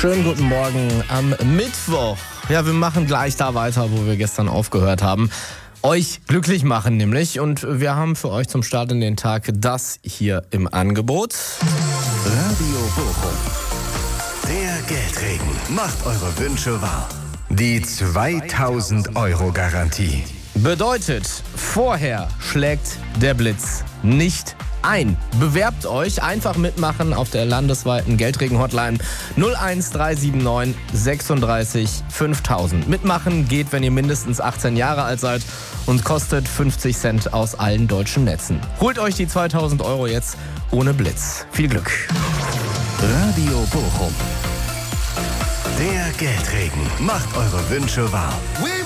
Schönen guten Morgen am Mittwoch. Ja, wir machen gleich da weiter, wo wir gestern aufgehört haben. Euch glücklich machen nämlich. Und wir haben für euch zum Start in den Tag das hier im Angebot. Radio Bochum. Der Geldregen macht eure Wünsche wahr. Die 2000-Euro-Garantie. Bedeutet, vorher schlägt der Blitz nicht ein. Bewerbt euch, einfach mitmachen auf der landesweiten Geldregen-Hotline 01379 36 5000. Mitmachen geht, wenn ihr mindestens 18 Jahre alt seid und kostet 50 Cent aus allen deutschen Netzen. Holt euch die 2000 Euro jetzt ohne Blitz. Viel Glück. Radio Bochum. Der Geldregen macht eure Wünsche wahr.